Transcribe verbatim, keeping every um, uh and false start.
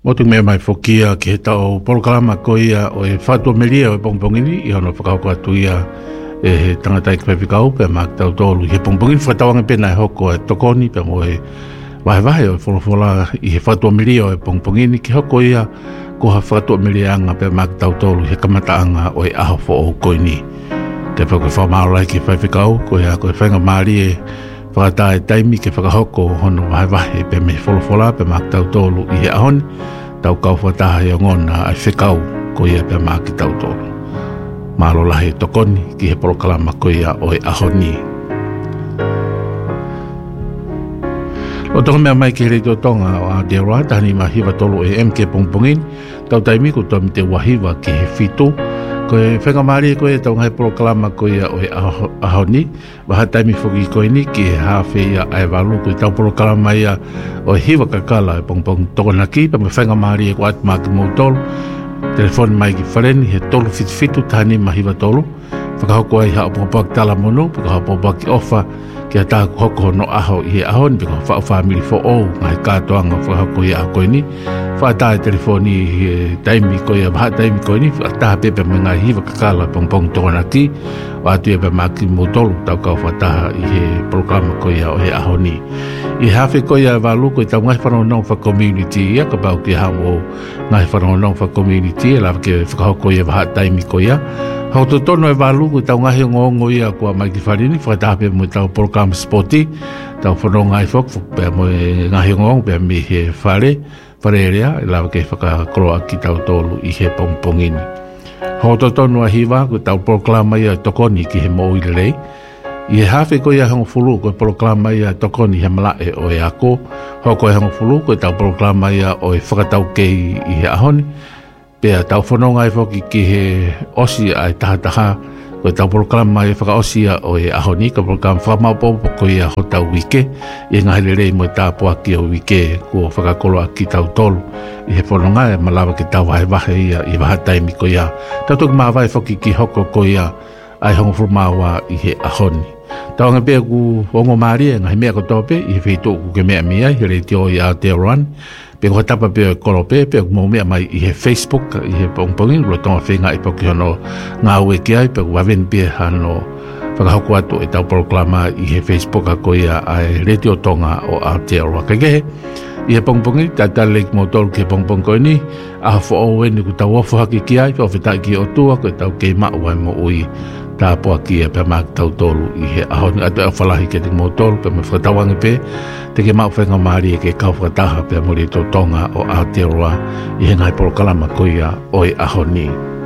O tu mea mai fokia ki he tau polokalama ko ia o e whatua melia o e pongpongini i hono whakauko atu ia e he tangata i kwewhikau pe mak tau tolu i he pongpongini whatawanga pena e hoko e tokoni pe mo e wahe wahe o e wholofola i he whatua melia o e pongpongini ki hoko ia ko ha whatua melia anga pe mak tau tolu he kamataanga o e aho fo o koini te whaka whamaorai ki kwewhikau ko ia ko e whainga maari e whakata e taimi ke whakahoko hono wahe wahe pe me wholofola pe mak tau tolu i he ahoni tau kau whataha i ngona ai whikau ko ia pe mak tau tolu. Malo lahi tokoni ki he polokalama ko ia o e ahoni. O toko mea mai ki he reito tonga o Aotearoa tahani mahiwa tolu e M K Pongpongin tau taimi ko tau te wahiwa ki he whitu ko e whenga maari ko e tau ngai polokalama ko ia o e ahoni waha taimi whoki ko ini ki he hawhi ia ai walu ko e tau polokalama ia o e hiwa kakala e Pongpong tokonaki pa me whenga maari e ko atu maki mou tolu telefoni mai ki whareni he tolu fitfitu tahani mahiwa tolu whakahoko ai hao popak tala mono whakahoko popak ki ofa ki a tāku hoko no aho i he ahoni pika whao whamiri fo o ngai kātoanga whakahoko i a koe ni whaatāe telefoni he taimi koe a maha taimi koe ni whaatāha pepe me ngai hiwa kakala Pongpong tokonaki o atu e pe maki motolu tau kau whataha i he programa koe a o he ahoni i hawhi koe a walu koe tau ngai whanau nong wha community ia ka pau ki hao ngai whanau nong wha community e lawa ke whakahoko i a maha taimi koe a hau to tono e walu koe tau ngahi ngongo ia kua mai ki wharini whataha pe mo tau program sporti tau whanau ngai whok pe mo ngahi ngongo pe mi he whare whare rea e lawa ke whakakoroa ki tau tolu i he Pongpongini hau to tono a hiwa koe tau proklama ia tokoni ki he mo uirelei i he hawhi koe a hongo fulu koe proklama ia tokoni he malae o e ako hau koe hongo fulu koe tau proklama ia o e whakatau kei i he ahoni pea tau whanonga e whoki ki he osi ai tahataha koe tau proklama e whaka osi a o e ahoni ka proklama whamaupopo koe a ho tau wike i ngahere rei mo e tāpua ki o wike kua whakakoloa ki tau tolu i he whanonga e malawa ki tau wahe wahe ia i waha taimi koe a tau tuki maa vai whoki ki hoko koe a ai hongo frumawa i he ahoni tau anga pia ku hongo maari e ngahi mea kotope i he whitu ku ke mea mea i rei tio i Aotearoa pe ko tapa pe kolo pe pe mo me mai i he Facebook i he Pongpongin lo tonga whenga i poki hono ngā ue ki ai pe ko waven pe hano whakahoko atu e tau proklama i he Facebook a ko ia ai retio tonga o Aotearoa kekehe i he Pongpongin tata leik mo tolu ki he Pongpong ko ni a hafo o weni ku tau ofo haki ki ai pe o whitai ki o tua ko tau kei mau ai mo ui tā poa ki e pe mak tau tolu i he ahoni atu e whalahi ke te mo tolu pe me whakatawangi pe te ke mau whenga maari e ke kau whakataha pe mo re to tonga o Aotearoa i he ngai polokalama koia o e ahoni.